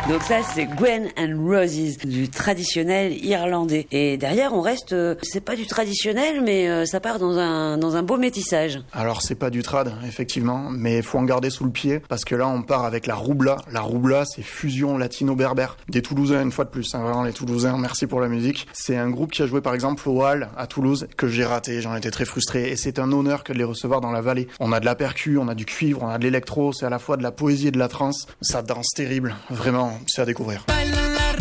Donc ça, c'est Gwen and Roses, du traditionnel irlandais. Et derrière, on reste, c'est pas du traditionnel, mais ça part dans un beau métissage. Alors c'est pas du trad, effectivement, mais il faut en garder sous le pied, parce que là on part avec la roubla. La roubla, c'est fusion latino-berbère. Des Toulousains, une fois de plus, hein, vraiment les Toulousains, merci pour la musique. C'est un groupe qui a joué par exemple au Hall à Toulouse, que j'ai raté, j'en étais très frustré, et c'est un honneur que de les recevoir dans la vallée. On a de la percu, on a du cuivre, on a de l'électro, c'est à la fois de la poésie et de la trance. Ça danse terrible, vraiment, c'est à découvrir.